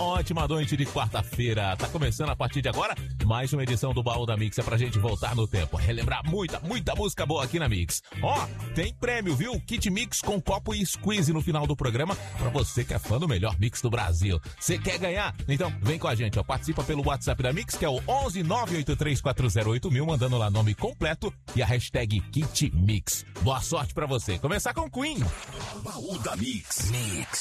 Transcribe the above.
ótima noite de quarta-feira. Tá começando a partir de agora mais uma edição do Baú da Mix. É pra gente voltar no tempo, relembrar muita música boa aqui na Mix. Ó, tem prêmio, viu? Kit Mix com copo e squeeze no final do programa pra você que é fã do melhor mix do Brasil. Você quer ganhar? Então vem com a gente, ó. Participa pelo WhatsApp da Mix, que é o 11983408000, mandando lá nome completo e a hashtag Kit Mix. Boa sorte pra você. Começar com Queen. Baú da Mix.